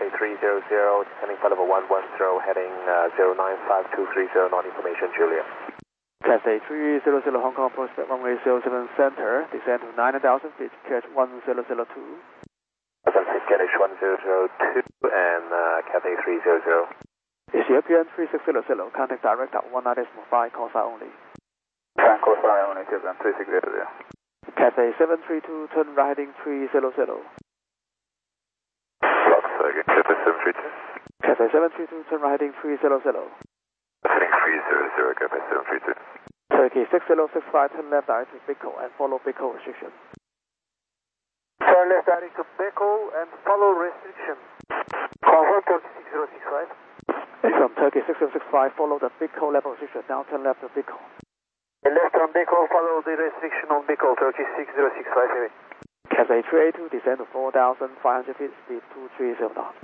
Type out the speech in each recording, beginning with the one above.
Cathay 300, descending flight level 110, heading 095230, non-information Julia. Cathay 300 Hong Kong prospect runway 07 center, descend to 9,000 feet, catch 1002. Cathay 1002 and Cathay 300. Ethiopian 3600, contact direct at 19.5, call sign only. Call sign only, Ethiopian 3600. Cathay 732, turn right heading 300. Cathay 732. Cathay 732, turn right heading 300. Heading 300, Cathay 732. Turkey 6065, turn left direct to Bicol and follow Bicol restriction. Turn left direct to Bicol and follow restriction. Confirm Turkey 6065. From Turkey 6065, follow the Bicol level restriction, now turn left to Bicol. Left on Bicol, follow the restriction on Bicol, Turkey 6065 heavy. Cathay 382, descend to 4,500 feet, speed 230 knots.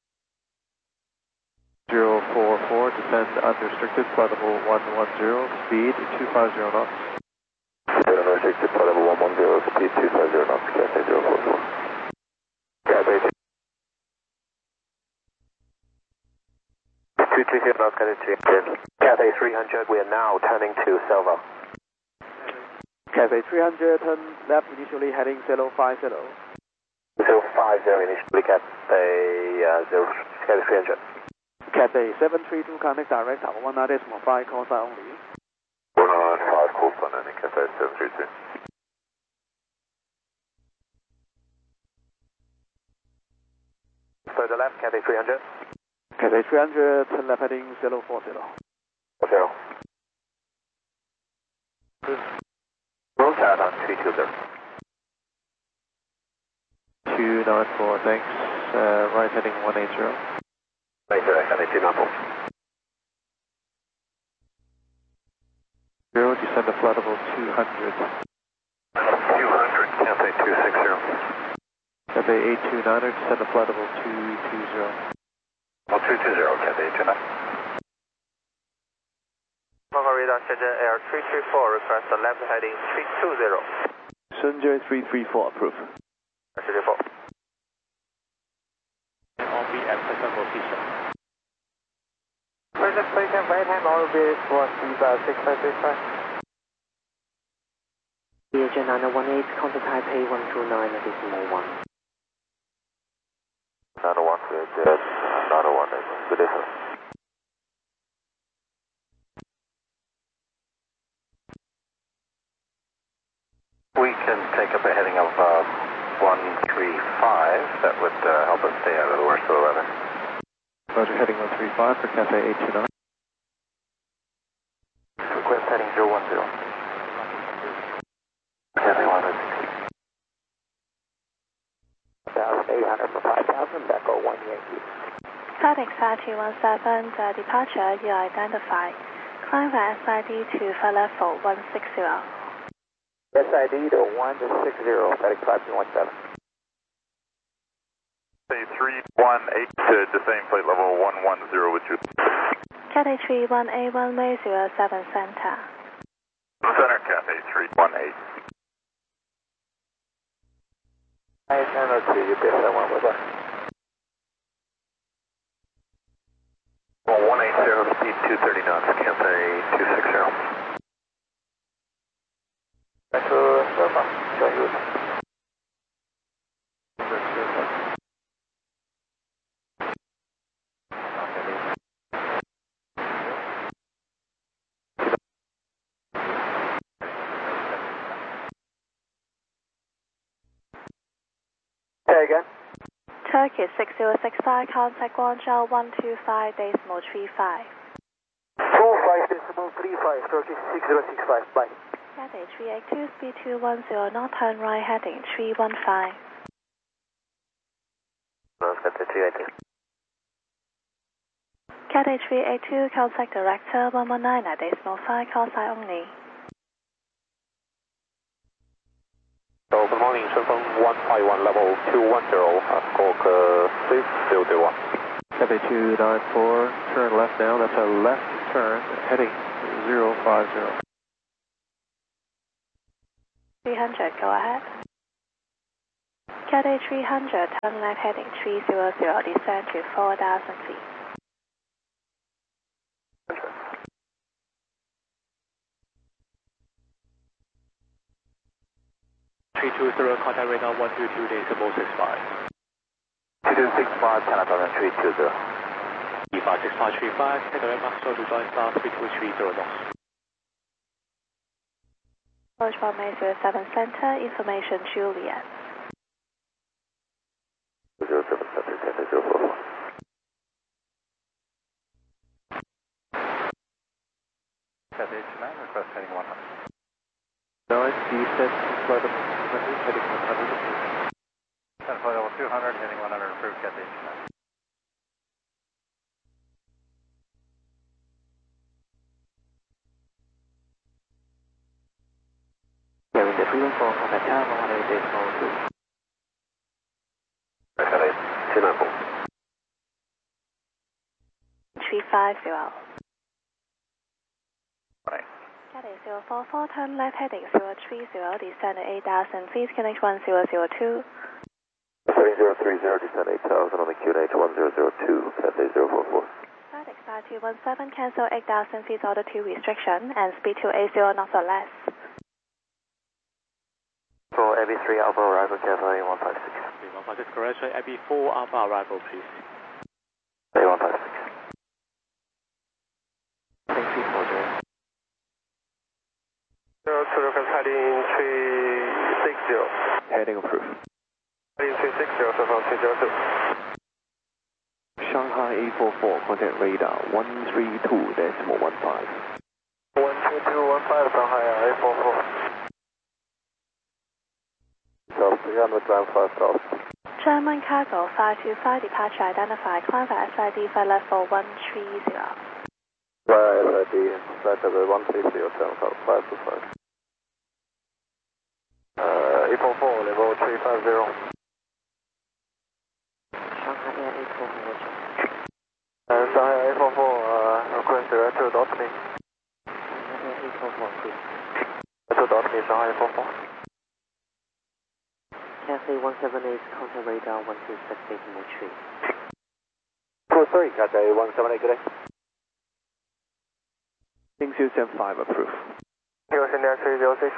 044, descend unrestricted, flight level 110, speed 250 knots. Unrestricted, flight level 110, speed 250 knots, Cathay 044. Cathay 230 knots, Cathay 300. Cathay 300, we are now turning to Selva. Cathay 300, turn left initially heading 050. 050 initially, Cathay 300. Cathay 732, contact direct at 19.5, call sign only. 195, call sign only, Cathay 732. Further left, Cathay 300. Cathay 300, turn left heading 040. 0. Roll out on 320. 294, thanks. Right heading 180. Later, Cathay 294. 0, descend to flight level 200. 200, Cathay 260. Cathay 829er, descend to flight level 220. 220, Cathay 829. Mobile radar Shenzhen Air 334, request a left heading 320. Shenzhen 334, approved. 334. All be at present position. Present station, right hand orbit 1356535. Viager 9018, contact Taipei 129.1. 901, good. 901, good day, sir. We can take up a heading of 135. That would help us stay out of the worst of the weather. Roger, heading 135 for Cathay 829. Request heading 010. Cathay 160. 1,800 for 5,000, Echo 1 Yankee. Static 5217, the departure you identified. Climb via SID to flight level 160. SID to 160, static 5217. Say 318 to the same flight level 110 with you. Cathay 318, runway 07 center. Center, Cathay 318. I center to you, best I want with us. 180, speed 230 knots, Cathay 260. Back to Surfa, join you. Say again. Turkey 6065, contact Guangzhou 125.35. 45.35, Turkey 6065, bye. Cathay 382, speed 210, not turn right heading 315. Cathay 382. Cathay 382, contact director 119.5, call sign only. So good morning, Shenzhen 151 level 210, squawk 6001. Cathay 294, turn left now, that's a left turn, heading 050. 300, go ahead. Cathay 300, turn left heading 300, descend to 4,000 feet. 320, contact radar 122, decimal 65. 2265, China 320. 356535, take direct master to join star 3230 knots. Approach runway 07 center, information Juliet. 07 Center, Cathay 044. Cathay 29, request heading 100. 9, descent to flight level 200, heading 100 approved. Descent flight level 200, heading 100 approved, Cathay 29. Carrying the 314, contact tower 108 decimal 2. Cathay 294. 350. Right. Cathay 044, turn left heading 030, descend to 8,000 feet, connect 1002. 3030, descend 8,000 on the QNH 1002, Cathay 044. Flight XR 217, cancel 8,000 feet altitude restriction and speed to 80 knots or less. For AB3 Alpha arrival, Cathay 156. 156 correction, AB4 Alpha arrival please. Cathay 156. Heading 340. 0 heading 360. Heading approved. Heading 360, so far 302. Shanghai A44, contact radar 132 decimal 15. 12215, Shanghai A44. South 300, ground 5000. German cargo 525, departure identified, climb for SID flight level 130. Right, SID, flight level 130, 525. A44, level 350. Shanghai Air 844, Shanghai A44, request direct to dot me. Shanghai Air 844, please. To dot me, Shanghai A44. Cathay 178, contact radar 126 decimal 3. 23, Cathay 178, good day. Heading 075 approved. Houston Air 306.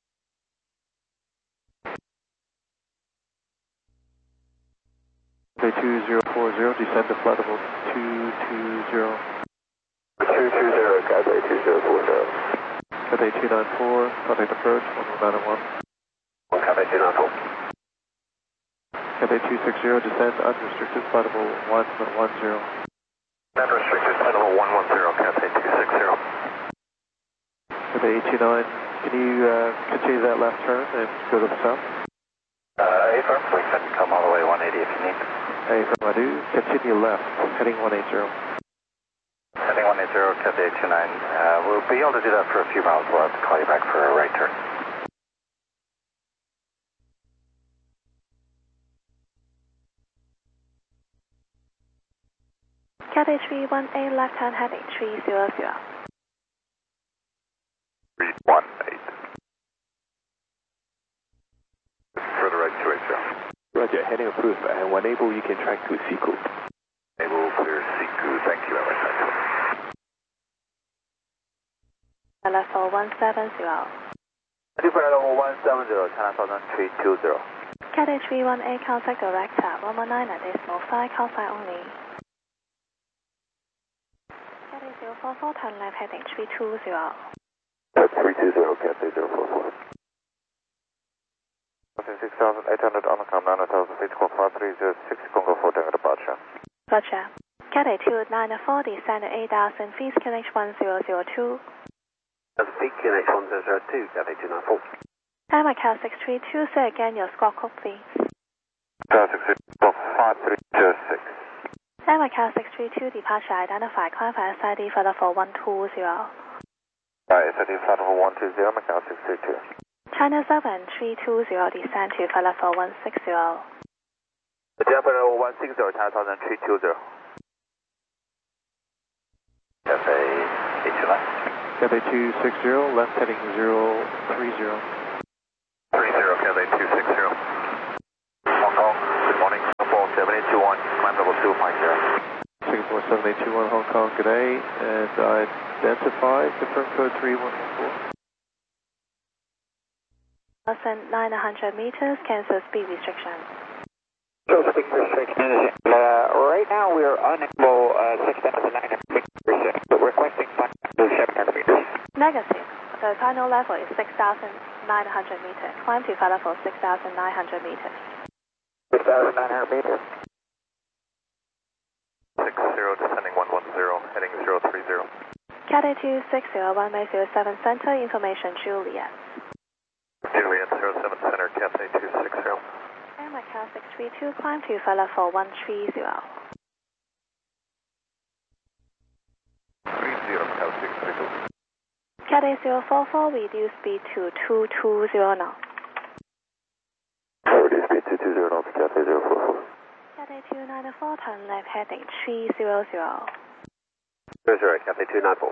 Cathay 2040, descend to flight level 220. 220, Cathay 2040. Cathay 294, contact approach 11901. Cathay 294. Cathay 260, descend unrestricted flight level 110. Unrestricted flight level 110, Cathay 260. Cathay 829, can you continue that left turn and go to the south? A-firm, we can come all the way 180 if you need. A-firm, I do. Continue left, heading 180. Heading 180, Cathay 829. We'll be able to do that for a few miles. We'll have to call you back for a right turn. Cathay 318, left hand heading 300. 318. Further right 280. Roger, heading approved, and when able you can track to Siku. Able clear Siku, thank you, LSI. Level 170. Flight level 170, China 320. Cathay 318, contact director 119 decimal 5, call sign only. Cathay 044, turn left heading 320. 320, Cathay 044. 6,800 on the com, 9,000 feet, call 5306, Congo 4 Tango departure. Roger. Cathay 294, descend to 8,000 feet, QNH 1002. Peak QNH 1002, Cathay 294. Macau 632, say again your squawk code please. 5306. Macau 632, departure identified, climb for SID for level 120. SID flight level 120, Macau 632. China 7320, descend to flight level 160. Jumper level 160, China 320. Cathay 829. Cathay 260, left heading 030. 30, Cathay 260. 7821, climb level 250. Singapore 7821 Hong Kong, good day, and identify, confirm code 3114. 1,900 meters, cancel speed restriction. Speed restriction. Right now we are unable 6,900 meters, but requesting 5,700 meters. Negative. The final level is 6,900 meters. Climb to flight level 6,900 meters. 6,900 meters. 60, descending 110, heading 030. Cathay 260, runway 07 center, information Juliet. Juliet 07 center, Cathay 260. And Macau 632, climb to flight level 130. 30, Macau 632. Cathay 044, reduce speed to 220 knots. Reduce speed to 220 knots, Cathay 044. Cathay 294, turn left heading 300. 00, Cathay 294.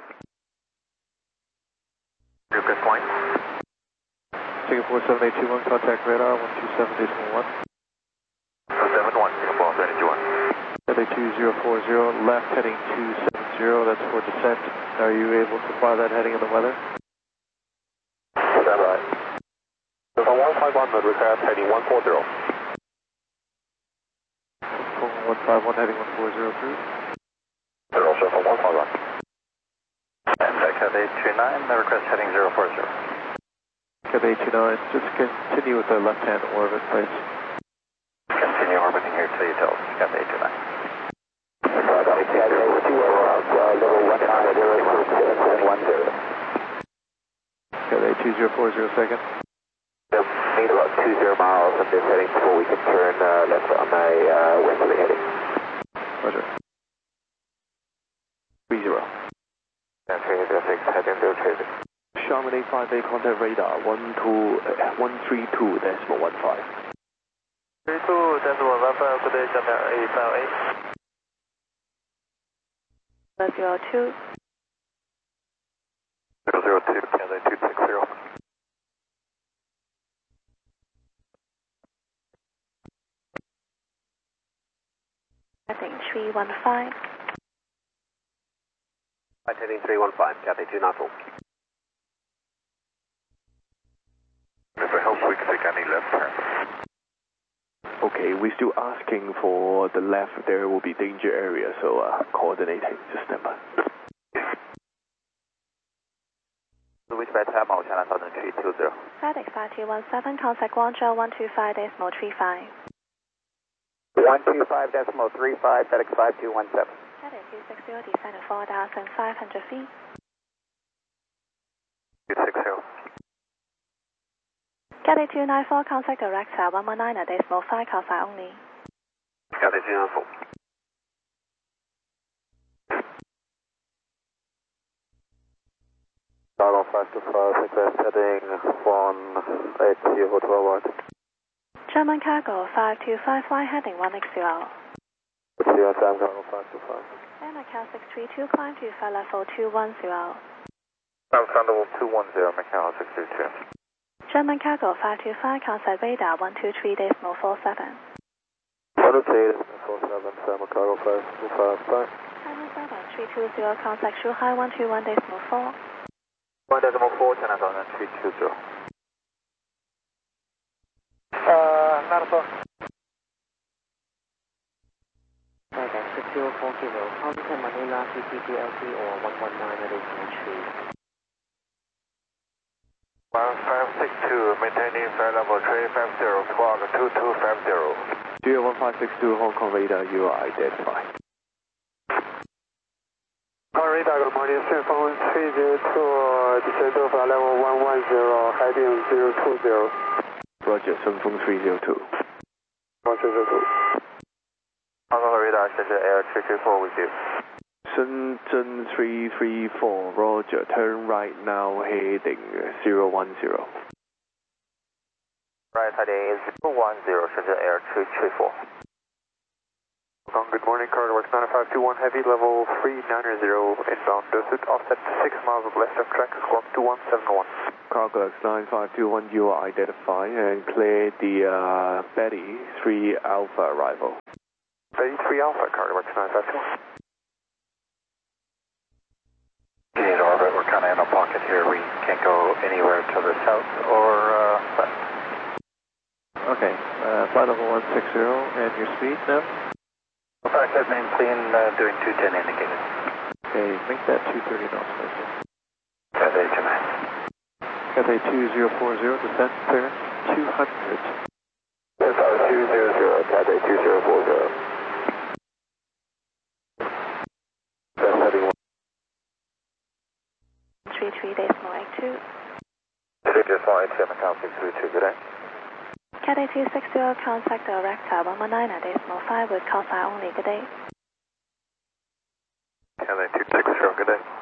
Lucas Point. Singapore 7821, contact radar 127.1. 271, Singapore 781. Cathay 2040, left heading 270, that's for descent. Are you able to fly that heading in the weather? Stand by. So 151 would require heading 140. 151 heading 140 through. Also for 151. And Cathay 29, request heading 040. Cathay 29, just continue with the left-hand orbit, please. Continue orbiting here till you tell us, Cathay 29. Cathay 2040, second. Need about 20 miles of this heading before we can turn left on my westerly heading. Roger. 30. And 306, heading 030. Chamonix 5A contact radar 132.15. 32.15, good day, Chamonix 5A. 02. 002, Cathay 260. Heading 315. Right heading 315, Cathay 294. If it helps, we can take any left turn. Okay, we're still asking for the left. There will be danger area, so coordinating. Just stand by. Which bad time? I'll channel 320. FedEx 5217, contact Guangzhou 125.35. 125.35, FedEx 5217. Cathay 260, descend to 4,500 feet. 260. Cathay 294, contact director 119.5, call sign only. Cathay 294. Cargo 525, request heading 180, hotel right. German cargo 525, fly heading 160. CSM Cargo 525. And Macau 632, climb to flight level 210. Ground level 210, Macau 632. German cargo 525, contact radar 123.47. 123.47, German Cargo 525, bye. China 320, contact Shanghai 121.4. 1.4, China 320. Not a phone. FedEx 6040, contact Manila CCTLC or 119.3. 1562, maintaining flight level 350, squawk 2250. 01562 Hong Kong radar, you are identified. Radar, good morning, phone 302, descend to flight level 110, heading 020. Roger, Sunfeng 302. Roger, 02. Hong Kong radar, Shenzhen Air 334 with you. Shenzhen 334, Roger, turn right now, heading 010. Right heading is 010, Shenzhen Air 334. Good morning, Carterworks 9521, heavy level 390, inbound, does offset 6 miles of left of track, squawk 2171. Cargo 9521, you are identified and clear the Betty 3 Alpha arrival. 83 Alpha, Carter, what's 952? Gate orbit, we're kind of in a pocket here. We can't go anywhere to the south or west. Okay, flight level 160 and your speed now? That main clean, doing 210 indicated. Okay, make that 230 knots, please. Cathay 29. Cathay 2040, descent clearance 200. Yes, 200, Cathay 2040. That's heading 33.82. Just 187, count 632, good day. Cathay 260, contact director 119.5 with call sign only. Good day. Cathay 260, good day.